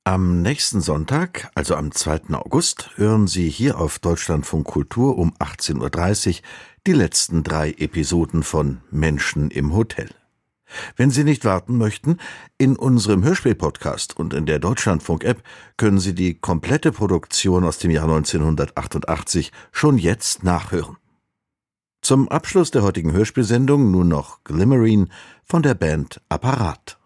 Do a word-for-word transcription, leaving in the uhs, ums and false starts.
Am nächsten Sonntag, also am zweiten August, hören Sie hier auf Deutschlandfunk Kultur um achtzehn Uhr dreißig die letzten drei Episoden von Menschen im Hotel. Wenn Sie nicht warten möchten, in unserem Hörspiel-Podcast und in der Deutschlandfunk-App können Sie die komplette Produktion aus dem Jahr neunzehnhundertachtundachtzig schon jetzt nachhören. Zum Abschluss der heutigen Hörspielsendung nun noch Glimmerine von der Band Apparat.